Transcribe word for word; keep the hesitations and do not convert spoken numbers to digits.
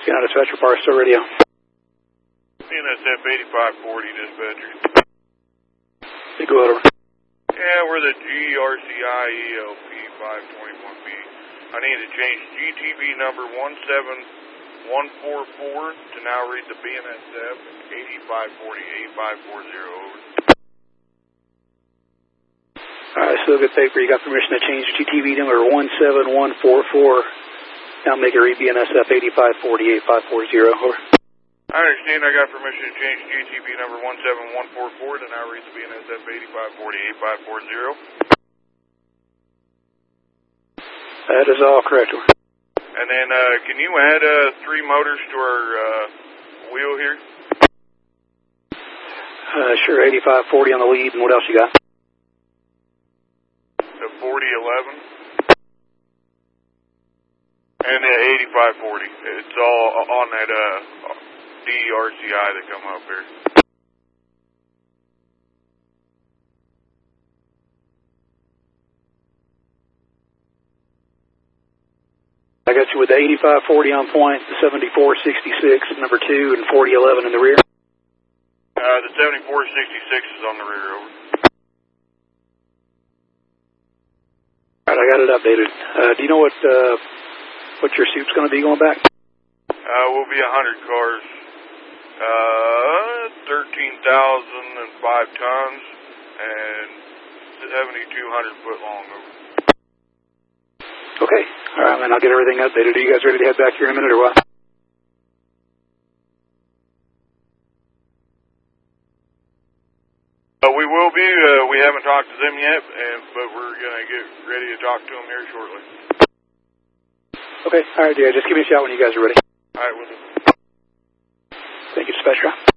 Got a dispatcher, Barstow Radio. B N S F eighty-five forty, dispatcher. Hey, go ahead. Yeah, we're the G R C I E L P five twenty-one B. I need to change G T V number one seven one four four to now read the B N S F eighty-five forty, eighty-five forty, over. Alright, so good paper. You got permission to change G T V number one seven one four four. Now make it read B N S F eighty-five forty, eighty-five forty, over. I understand. I got permission to change G T V number one seven one four four to now read the B N S F eighty-five forty, eighty-five forty. That is all correct. And then, uh, can you add, uh, three motors to our, uh, wheel here? Uh, sure, eighty-five forty on the lead, and what else you got? The forty eleven. And the eighty-five forty. It's all on that, uh, D R C I that come up here. I got you with the eighty-five forty on point, the seventy-four sixty-six, number two, and forty eleven in the rear. Uh, the seventy-four sixty-six is on the rear, over. Alright, I got it updated. Uh, do you know what, uh, what your soup's going to be going back? Uh, we'll be one hundred cars. Uh, thirteen thousand five tons and seventy-two hundred foot long, over. Okay. Alright, man, I'll get everything updated. Are you guys ready to head back here in a minute or what? Uh, we will be. Uh, we haven't talked to them yet, and, but we're going to get ready to talk to them here shortly. Okay. Alright, yeah, just give me a shout when you guys are ready. All right, we'll do. Thank you, dispatcher.